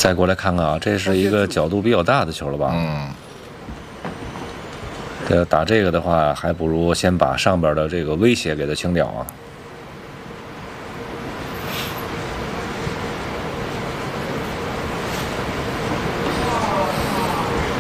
再过来看看啊，这是一个角度比较大的球了吧？打这个的话，还不如先把上边的这个威胁给它清掉啊。